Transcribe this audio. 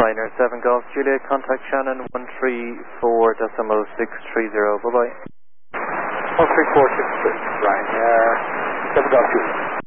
Ryanair 7 Golf Juliet, contact Shannon 134.630. Bye-bye. 134.630, Ryanair 7 Golf Juliet.